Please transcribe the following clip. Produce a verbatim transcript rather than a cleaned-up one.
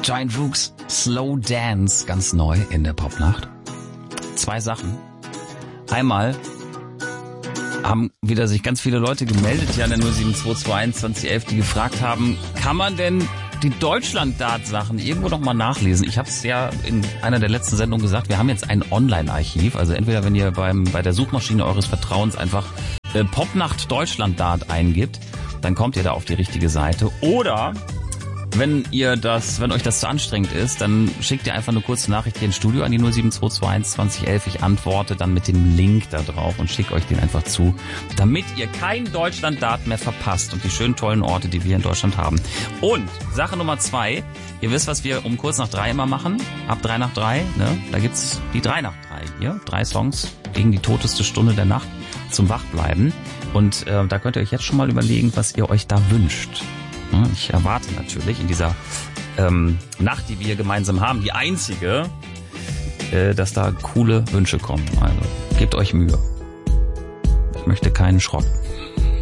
Giant Rooks, Slow Dance, ganz neu in der Popnacht. Zwei Sachen. Einmal haben wieder sich ganz viele Leute gemeldet hier an der null sieben zwei zwei eins zwanzig elf, die gefragt haben, kann man denn die Deutschland-Dart-Sachen irgendwo noch mal nachlesen? Ich habe es ja in einer der letzten Sendungen gesagt, wir haben jetzt ein Online-Archiv. Also entweder, wenn ihr beim bei der Suchmaschine eures Vertrauens einfach äh, Popnacht Deutschland-Dart eingibt, dann kommt ihr da auf die richtige Seite. Oder wenn ihr das, wenn euch das zu anstrengend ist, dann schickt ihr einfach eine kurze Nachricht hier ins Studio an die null sieben zwei zwei eins zwanzig elf. Ich antworte dann mit dem Link da drauf und schicke euch den einfach zu, damit ihr kein Deutschland-Dart mehr verpasst und die schönen tollen Orte, die wir in Deutschland haben. Und Sache Nummer zwei, ihr wisst, was wir um kurz nach drei immer machen, ab drei nach drei, ne? Da gibt's die drei nach drei hier, drei Songs gegen die toteste Stunde der Nacht zum Wachbleiben. Und äh, da könnt ihr euch jetzt schon mal überlegen, was ihr euch da wünscht. Ich erwarte natürlich in dieser ähm, Nacht, die wir gemeinsam haben, die einzige, äh, dass da coole Wünsche kommen. Also gebt euch Mühe. Ich möchte keinen Schrott.